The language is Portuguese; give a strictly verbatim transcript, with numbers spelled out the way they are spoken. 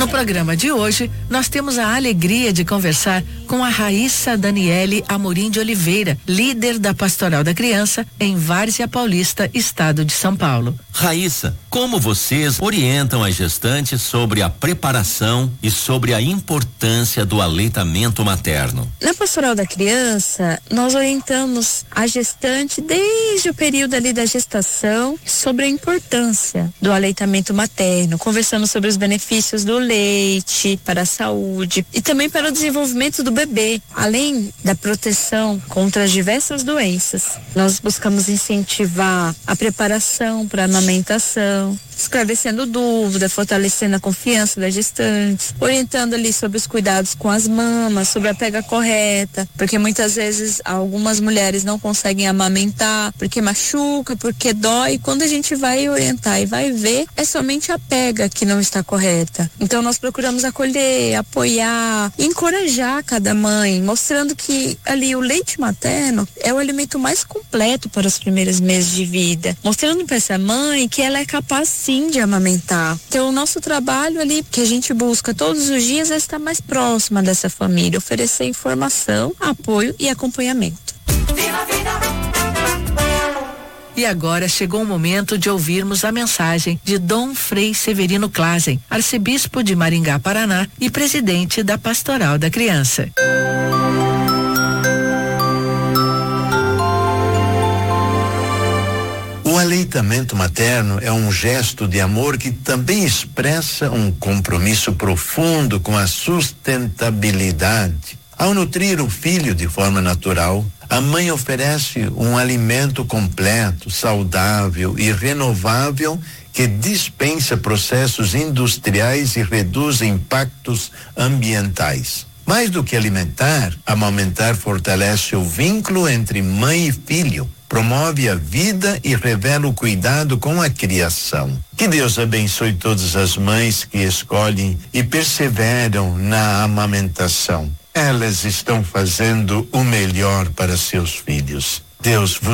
No programa de hoje, nós temos a alegria de conversar com a Raíssa Daniele Amorim de Oliveira, líder da Pastoral da Criança em Várzea Paulista, estado de São Paulo. Raíssa, como vocês orientam as gestantes sobre a preparação e sobre a importância do aleitamento materno? Na Pastoral da Criança, nós orientamos a gestante desde o período ali da gestação sobre a importância do aleitamento materno, conversando sobre os benefícios do leite para a saúde e também para o desenvolvimento do bebê, além da proteção contra as diversas doenças. Nós buscamos incentivar a preparação para a amamentação, esclarecendo dúvidas, fortalecendo a confiança da gestante, orientando ali sobre os cuidados com as mamas, sobre a pega correta, porque muitas vezes algumas mulheres não conseguem amamentar porque machuca, porque dói. Quando a gente vai orientar e vai ver, é somente a pega que não está correta. Então nós procuramos acolher, apoiar, encorajar cada mãe, mostrando que ali o leite materno é o alimento mais completo para os primeiros meses de vida, mostrando para essa mãe que ela é capaz sim de amamentar. Então o nosso trabalho ali que a gente busca todos os dias é estar mais próxima dessa família, oferecer informação, apoio e acompanhamento. Viva, vida. E agora chegou o momento de ouvirmos a mensagem de Dom Frei Severino Klazen, arcebispo de Maringá, Paraná e presidente da Pastoral da Criança. O aleitamento materno é um gesto de amor que também expressa um compromisso profundo com a sustentabilidade. Ao nutrir o filho de forma natural, a mãe oferece um alimento completo, saudável e renovável que dispensa processos industriais e reduz impactos ambientais. Mais do que alimentar, amamentar fortalece o vínculo entre mãe e filho, promove a vida e revela o cuidado com a criação. Que Deus abençoe todas as mães que escolhem e perseveram na amamentação. Elas estão fazendo o melhor para seus filhos. Deus vos